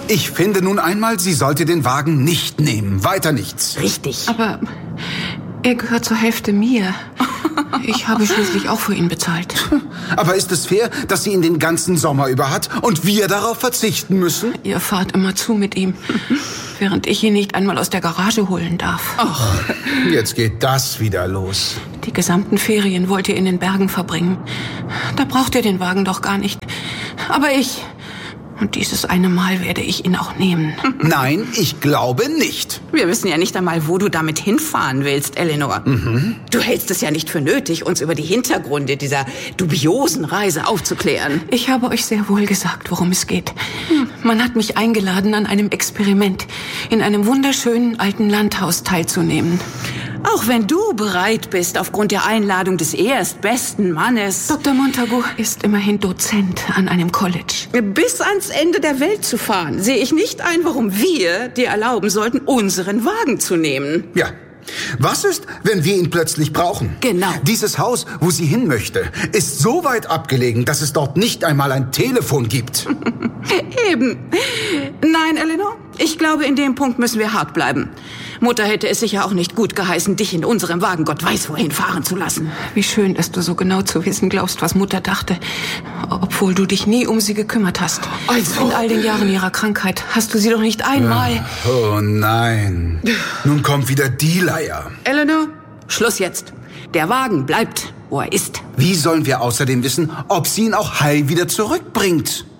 Ich finde nun einmal, sie sollte den Wagen nicht nehmen. Weiter nichts. Richtig. Aber er gehört zur Hälfte mir. Ich habe schließlich auch für ihn bezahlt. Aber ist es fair, dass sie ihn den ganzen Sommer über hat und wir darauf verzichten müssen? Ihr fahrt immer zu mit ihm, während ich ihn nicht einmal aus der Garage holen darf. Ach, jetzt geht das wieder los. Die gesamten Ferien wollt ihr in den Bergen verbringen. Da braucht ihr den Wagen doch gar nicht. Aber ich... Und dieses eine Mal werde ich ihn auch nehmen. Nein, ich glaube nicht. Wir wissen ja nicht einmal, wo du damit hinfahren willst, Eleanor. Du hältst es ja nicht für nötig, uns über die Hintergründe dieser dubiosen Reise aufzuklären. Ich habe euch sehr wohl gesagt, worum es geht. Man hat mich eingeladen, an einem Experiment in einem wunderschönen alten Landhaus teilzunehmen. Auch wenn du bereit bist, aufgrund der Einladung des erstbesten Mannes... Dr. Montagu ist immerhin Dozent an einem College. Bis ans Ende der Welt zu fahren, sehe ich nicht ein, warum wir dir erlauben sollten, unseren Wagen zu nehmen. Ja. Was ist, wenn wir ihn plötzlich brauchen? Genau. Dieses Haus, wo sie hin möchte, ist so weit abgelegen, dass es dort nicht einmal ein Telefon gibt. Eben. Nein, Eleanor, ich glaube, in dem Punkt müssen wir hart bleiben. Mutter hätte es sicher auch nicht gut geheißen, dich in unserem Wagen Gott weiß wohin fahren zu lassen. Wie schön, dass du so genau zu wissen glaubst, was Mutter dachte, obwohl du dich nie um sie gekümmert hast. Also. In all den Jahren ihrer Krankheit hast du sie doch nicht einmal... Oh nein. Nun kommt wieder die Leier. Eleanor, Schluss jetzt. Der Wagen bleibt, wo er ist. Wie sollen wir außerdem wissen, ob sie ihn auch heil wieder zurückbringt?